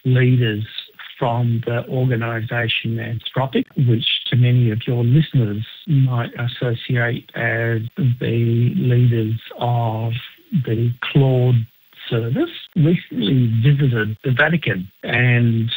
leaders from the organisation Anthropic, which to many of your listeners might associate as the leaders of the Claude service, recently visited the Vatican and